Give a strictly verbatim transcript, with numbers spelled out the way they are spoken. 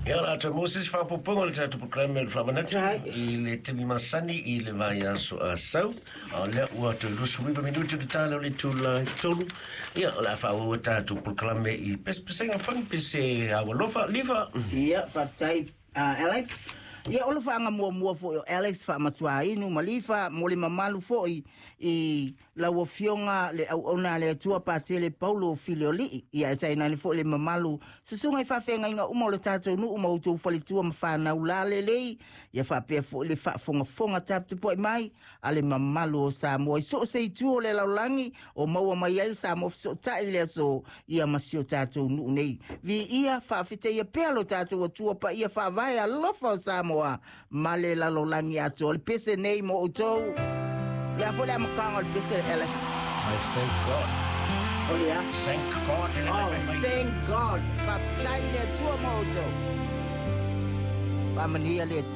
Ia la tra Moses fa poponga le tra programa le flamanata i le temi masani i le vai aso asau le ua te lusu wiba minuti de tala le tula tolu ia la fa ua ta tu programa i pes pesenga fang pese awalofa liva ia fa tai Alex ia ola fa nga mua mua fo Alex fa matua inu malifa mole mamalu fo i i la wo fionga le au ona le tua patele Paulo Filioli ia sai na le fo le mamalu susunga fa fenga inga umo le tato nu umo tu fo le tua mfana ulale le ia fa pe fo le fa fonga fonga tap te po mai ale mamalu sa mo so se tu le laulangi o mo mai ai sa mo so tai le so ia masio tato nu nei vi ia fa fite ia pelo tato o tua pa ia fa vai a lofa sa mo male la laulangi ato le pese nei mo utou la fola makanga le pese Alex. I thank God. Oh yeah. Thank God. Oh, thank God. Fa tai le tua moto. Pa mania le